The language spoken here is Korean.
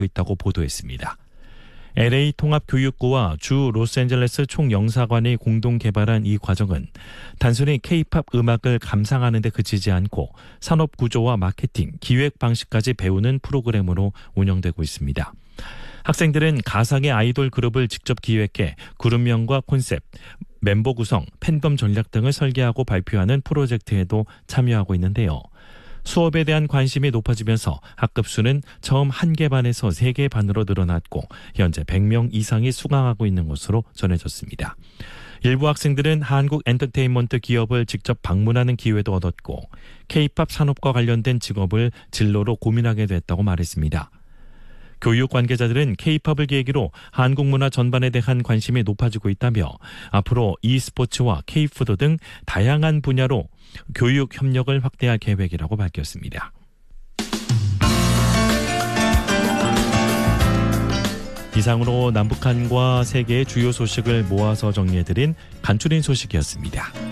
있다고 보도했습니다. LA 통합교육부와 주 로스앤젤레스 총영사관이 공동 개발한 이 과정은 단순히 K-팝 음악을 감상하는 데 그치지 않고 산업 구조와 마케팅, 기획 방식까지 배우는 프로그램으로 운영되고 있습니다. 학생들은 가상의 아이돌 그룹을 직접 기획해 그룹명과 콘셉트, 멤버 구성, 팬덤 전략 등을 설계하고 발표하는 프로젝트에도 참여하고 있는데요. 수업에 대한 관심이 높아지면서 학급 수는 처음 1개 반에서 3개 반으로 늘어났고 현재 100명 이상이 수강하고 있는 것으로 전해졌습니다. 일부 학생들은 한국 엔터테인먼트 기업을 직접 방문하는 기회도 얻었고 K-팝 산업과 관련된 직업을 진로로 고민하게 됐다고 말했습니다. 교육 관계자들은 K-팝을 계기로 한국 문화 전반에 대한 관심이 높아지고 있다며 앞으로 e스포츠와 K-푸드 등 다양한 분야로 교육 협력을 확대할 계획이라고 밝혔습니다. 이상으로 남북한과 세계의 주요 소식을 모아서 정리해드린 간추린 소식이었습니다.